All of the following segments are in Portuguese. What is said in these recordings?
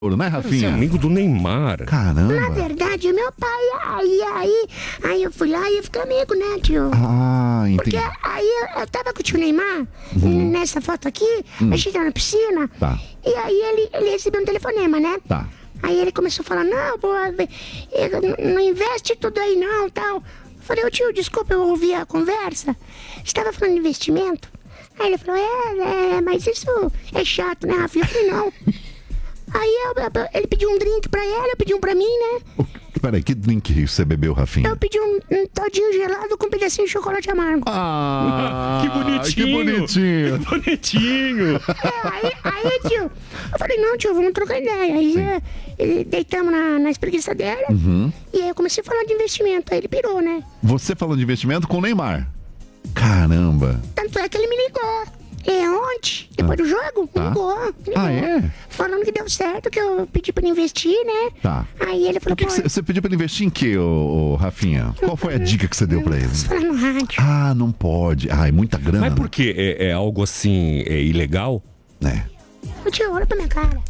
né, Rafinha? Você é amigo do Neymar. Caramba. Na verdade, meu pai, aí eu fui lá e eu fiquei amigo, né, tio? Ah, entendi. Porque aí eu tava com o tio Neymar, nessa foto aqui, a gente tava na piscina, Tá. e aí ele recebeu um telefonema, né? Tá. Aí ele começou a falar, não, pô, não investe tudo aí não, tal. Eu falei, ô tio, desculpa, eu ouvi a conversa. Você tava falando de investimento? Aí ele falou, mas isso é chato, né, Rafinha? Eu falei, não. Aí ele pediu um drink pra ela, eu pedi um pra mim, né? Peraí, que drink você bebeu, Rafinha? Eu pedi um todinho gelado com um pedacinho de chocolate amargo. Ah, Que bonitinho. Que bonitinho. Que bonitinho. Aí, tio, eu falei, não, tio, vamos trocar ideia. Aí deitamos na espreguiça dela, e aí eu comecei a falar de investimento. Aí ele pirou, né? Você falando de investimento com o Neymar. Caramba. Tanto é que ele me ligou. Ontem, depois do jogo, me ligou. Ah, é? Falando que deu certo, que eu pedi pra ele investir, né? Tá. Aí ele falou, Você pediu pra ele investir em quê, ô Rafinha? Qual foi a dica que você deu pra ele? posso falar no rádio. Ah, não pode. Ah, é muita grana. Mas por que? É algo assim, ilegal? Né? Ô tio, olha pra minha cara.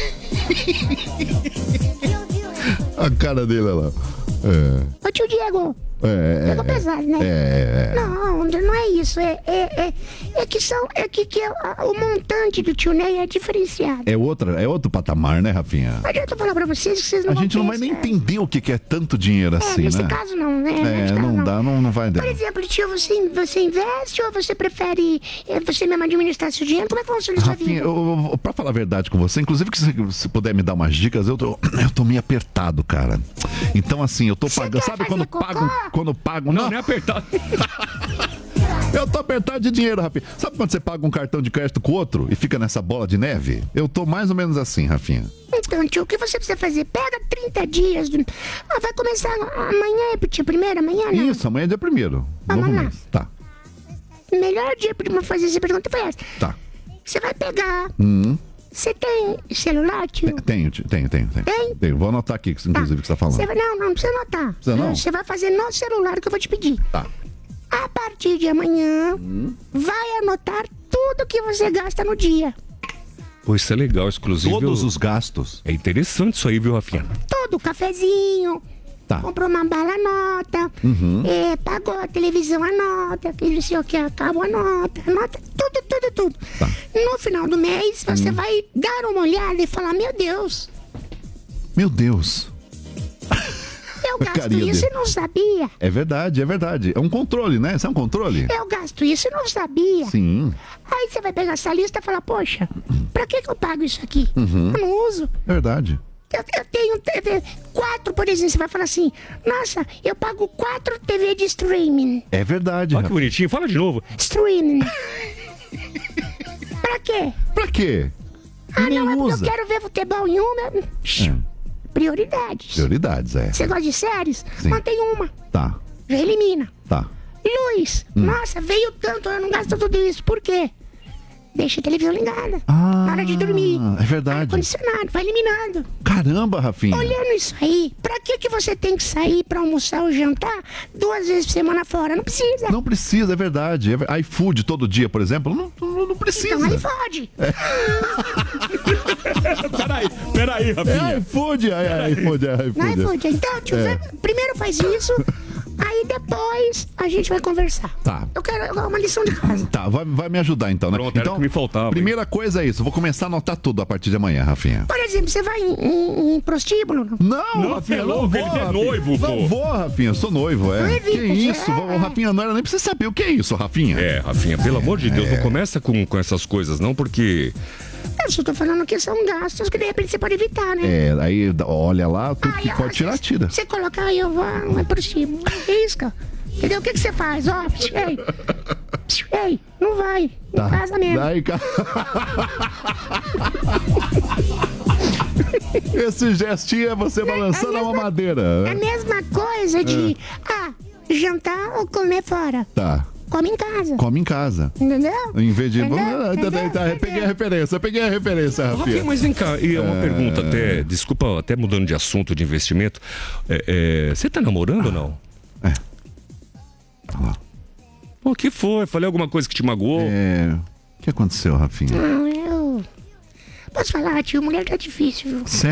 A cara dele, olha lá. Ô tio Diego. Pegou pesado, né? Não é isso. É que o montante do tio Ney é diferenciado. É outro patamar, né, Rafinha? Não adianta eu falar pra vocês que vocês não A vão gente não vai nem entender o que é tanto dinheiro assim, nesse né? caso não, né? Nesse caso Não dá, não vai dar. Por exemplo, tio, você investe ou você prefere você mesmo administrar seu dinheiro? Como é que funciona a sua Rafinha, vida? pra falar a verdade com você, inclusive que se puder me dar umas dicas, eu tô meio apertado, cara. Então assim, eu tô pagando. Sabe quando pagam? Não é apertado. Eu tô apertado de dinheiro, Rafinha. Sabe quando você paga um cartão de crédito com o outro e fica nessa bola de neve? Eu tô mais ou menos assim, Rafinha. Então, tio, o que você precisa fazer? Pega 30 dias. Vai começar amanhã, tio, primeiro? Amanhã, não? Isso, amanhã é dia 1º. Vamos Novo lá. mês. Tá. Melhor dia pra fazer essa pergunta foi essa. Tá. Você vai pegar. Você tem celular, tio? Tenho. Tenho. Vou anotar aqui, inclusive, o que você tá falando. Não precisa anotar. Precisa não? Você vai fazer no celular que eu vou te pedir. Tá. A partir de amanhã, vai anotar tudo que você gasta no dia. Pô, isso é legal, exclusivo. Todos os gastos. É interessante isso aí, viu, Rafinha? Todo, cafezinho. Tá. Comprou uma bala, anota. Pagou a televisão, anota. Aquele sei o que, acabou, anota. Anota tudo. Tá. No final do mês, você vai dar uma olhada e falar, meu Deus, eu gasto Carinha isso dele. e não sabia. É verdade. É um controle, né? Isso é um controle? Eu gasto isso e não sabia. Sim. Aí você vai pegar essa lista e falar, poxa, pra que eu pago isso aqui? Eu não uso. É verdade. Eu tenho TV 4, por exemplo, você vai falar assim, nossa, eu pago 4 TV de streaming. É verdade. Olha que bonitinho, fala de novo. Streaming. Pra quê? Pra quê? Ninguém Não, é porque usa. eu quero ver futebol em uma. Prioridades. Prioridades, é. Você gosta de séries? Sim. Mantém uma. Tá. Já elimina. Tá. Luz. Nossa, veio tanto, eu não gasto tudo isso. Por quê? Deixa a televisão ligada. Na hora de dormir. É verdade. Ar-condicionado, vai eliminando. Caramba, Rafinha. Olhando isso aí, pra que você tem que sair pra almoçar ou jantar 2 vezes por semana fora? Não precisa. Não precisa, é verdade. iFood todo dia, por exemplo, não precisa. Então aí fode. Peraí, Rafinha. iFood. Não é fode. Então, tio, primeiro faz isso, aí depois a gente vai conversar. Tá. Eu quero uma lição de casa. Tá, vai me ajudar então, né? Pronto, era então, o que me faltava, primeira coisa é isso, eu vou começar a anotar tudo a partir de amanhã, Rafinha. Por exemplo, você vai em prostíbulo? Não, Rafinha, é não louco, vou, ele é Rafinha. noivo, pô. Não vou, Rafinha, eu sou noivo, Não é. evita, Que isso, é. Rafinha, não era nem pra você saber o que é isso, Rafinha. É, Rafinha, pelo amor de Deus, não começa com essas coisas, não, porque... Eu só tô falando que são gastos que de repente você pode evitar, né? Aí olha lá, tudo que pode tirar, tira. Você colocar aí, eu vou, vai por cima. Risca. Entendeu? O que você faz? Ó, ei, não vai. Em casa mesmo. Esse gestinho é você balançando a mamadeira. É a mesma coisa de, jantar ou comer fora. Tá. Come em casa. Come em casa. Entendeu? Em vez de... Entendeu? Peguei a referência, Rafinha, Rafinha. mas vem cá, e é uma pergunta até, desculpa, até mudando de assunto, de investimento. Você tá namorando ou não? Olha lá. O que foi? Falei alguma coisa que te magoou? O que aconteceu, Rafinha? Não, eu... Posso falar, tio? Mulher tá difícil, viu? Sério?